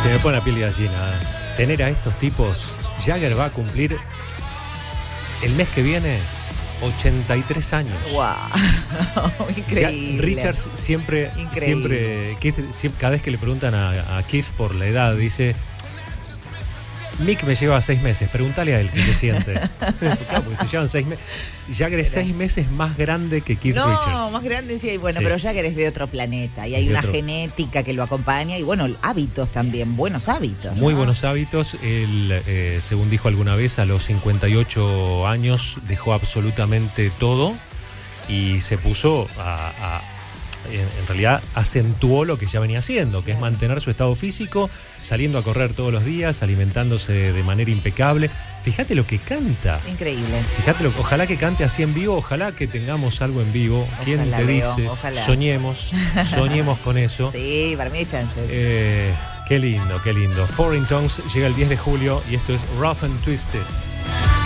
Se me pone la piel de gallina. Tener a estos tipos. Jagger va a cumplir el mes que viene 83 años. ¡Wow! Increíble. Richards siempre, Keith, cada vez que le preguntan a Keith por la edad, dice: Mick me lleva 6 meses, pregúntale a él qué se siente. Claro, porque se llevan 6 meses. Jagger es 6 meses más grande que Keith Richards. No, más grande sí. Bueno, Sí. pero Jagger es de otro planeta y hay Es de una otro. genética que lo acompaña y bueno, hábitos también, buenos hábitos. Muy ¿no? buenos hábitos. Él, según dijo alguna vez, a los 58 años dejó absolutamente todo y se puso en realidad acentuó lo que ya venía haciendo, que es mantener su estado físico, saliendo a correr todos los días, alimentándose de manera impecable. Fíjate lo que canta. Increíble. Fíjate, ojalá que cante así en vivo, ojalá que tengamos algo en vivo. ¿Quién Ojalá, te Leo, dice? ojalá. Soñemos con eso. Sí, para mí hay chances. Qué lindo, qué lindo. Foreign Tongues llega el 10 de julio y esto es Rough and Twisted.